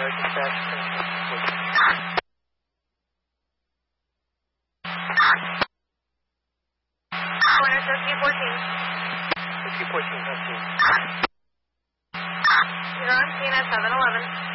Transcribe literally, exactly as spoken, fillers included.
dispatch. Corner fifty fourteen. fifty fourteen, that's it. You're on scene at seven eleven.